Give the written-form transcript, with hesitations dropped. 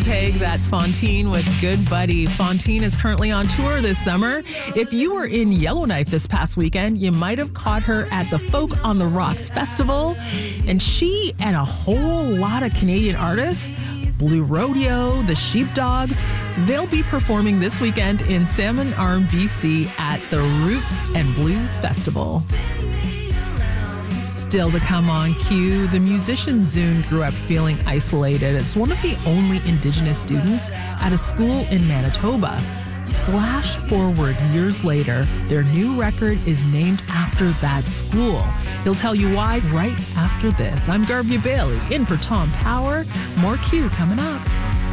Peg, that's Fontaine with Good Buddy. Fontaine is currently on tour this summer. If you were in Yellowknife this past weekend, you might have caught her at the Folk on the Rocks Festival. And she and a whole lot of Canadian artists, Blue Rodeo, the Sheepdogs, they'll be performing this weekend in Salmon Arm, BC at the Roots and Blues Festival. Still to come on Q, the musician Zune grew up feeling isolated as one of the only Indigenous students at a school in Manitoba. Flash forward years later, their new record is named after that school. He'll tell you why right after this. I'm Garvia Bailey, in for Tom Power. More Q coming up.